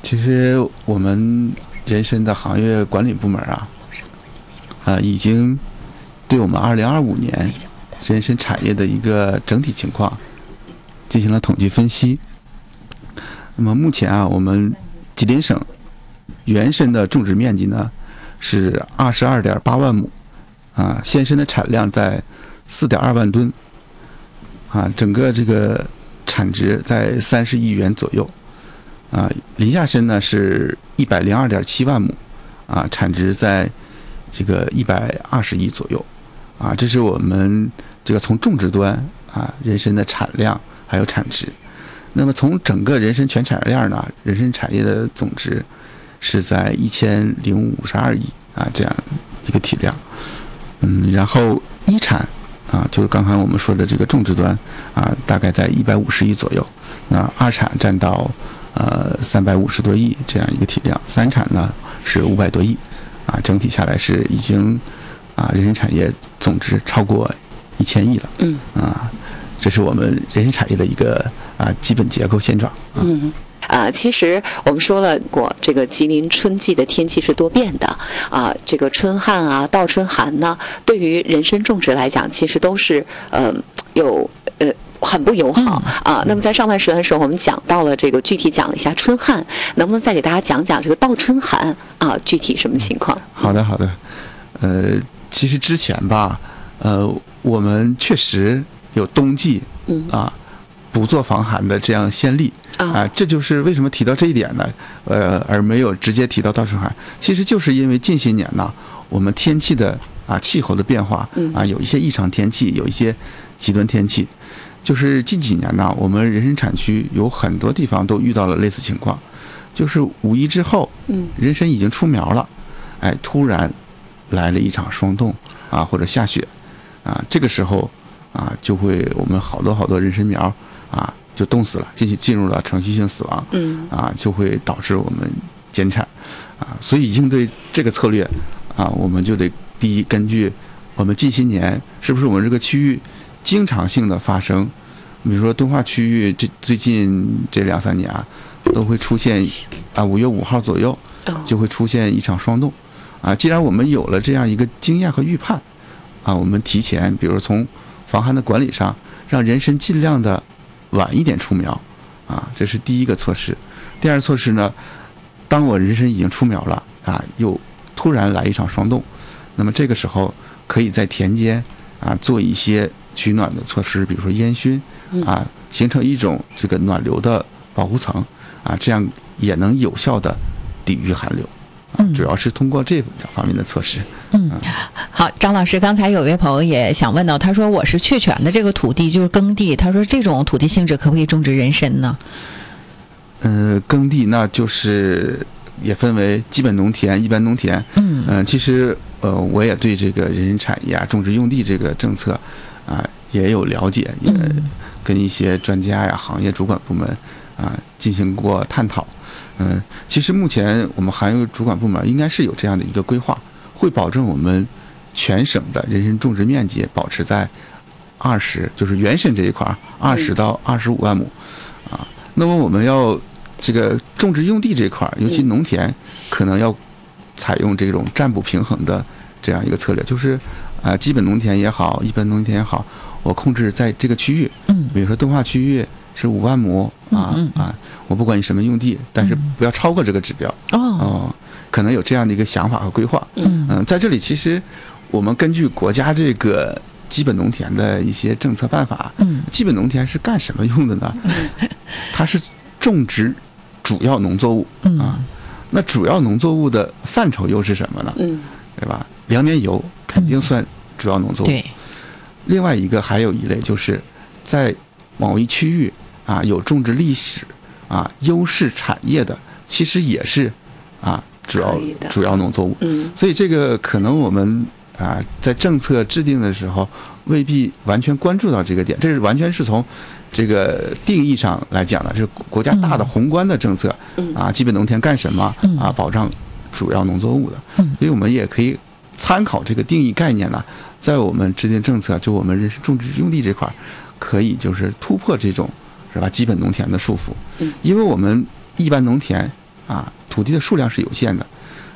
其实我们人参的行业管理部门已经对我们2025年人参产业的一个整体情况进行了统计分析。那么目前我们吉林省原参的种植面积呢是22.8万亩，鲜参的产量在4.2万吨，整个这个产值在30亿元左右。临夏参呢是102.7万亩，产值在这个120亿左右。这是我们这个从种植端人参的产量还有产值。那么从整个人参全产业链呢，人参产业的总值是在1052亿这样一个体量。然后一产就是刚才我们说的这个种植端大概在150亿左右。那二产占到350多亿这样一个体量，三产呢是500多亿整体下来是已经人参产业总值超过1000亿了。这是我们人参产业的一个基本结构现状。 其实我们说了过，这个吉林春季的天气是多变的这个春旱倒春寒呢，对于人参种植来讲，其实都是很不友好那么在上半时段的时候，我们讲到了这个具体讲了一下春旱，能不能再给大家讲讲这个倒春寒具体什么情况？ 好的。其实之前我们确实有冬季不做防寒的这样先例这就是为什么提到这一点呢？而没有直接提到倒春寒，其实就是因为近些年呢，我们天气的气候的变化有一些异常天气，有一些极端天气。就是近几年呢，我们人参产区有很多地方都遇到了类似情况，就是五一之后，人参已经出苗了，突然来了一场霜冻或者下雪这个时候就会我们好多人参苗就冻死了，进入了程序性死亡，就会导致我们减产所以应对这个策略我们就得第一，根据我们近些年是不是我们这个区域经常性的发生，比如说敦化区域最近这2-3年都会出现5月5号左右就会出现一场霜冻既然我们有了这样一个经验和预判我们提前比如说从防寒的管理上，让人参尽量的晚一点出苗这是第一个措施。第二措施呢，当我人参已经出苗了又突然来一场霜冻，那么这个时候可以在田间做一些取暖的措施，比如说烟熏形成一种这个暖流的保护层这样也能有效的抵御寒流。主要是通过这两方面的措施。 好，张老师，刚才有位朋友也想问到，他说我是确权的这个土地就是耕地，他说这种土地性质可不可以种植人参呢？ 耕地那就是也分为基本农田、一般农田。其实我也对这个人参产业种植用地这个政策也有了解，也跟一些专家行业主管部门进行过探讨。其实目前我们行业主管部门应该是有这样的一个规划，会保证我们全省的人参种植面积保持在20，就是原参这一块20到25万亩那么我们要这个种植用地这一块，尤其农田可能要采用这种占补平衡的这样一个策略，就是基本农田也好，一般农田也好，我控制在这个区域，比如说敦化区域是5万亩我不管你什么用地，但是不要超过这个指标可能有这样的一个想法和规划。在这里其实我们根据国家这个基本农田的一些政策办法，基本农田是干什么用的呢？它是种植主要农作物那主要农作物的范畴又是什么呢？对吧？粮棉油肯定算主要农作物。另外一个还有一类就是在某一区域有种植历史优势产业的，其实也是主要农作物。所以这个可能我们在政策制定的时候未必完全关注到这个点，这是完全是从这个定义上来讲的，这是国家大的宏观的政策基本农田干什么保障主要农作物的。所以我们也可以参考这个定义概念呢，在我们制定政策，就我们人参种植用地这块可以就是突破这种是吧基本农田的束缚。因为我们一般农田啊，土地的数量是有限的。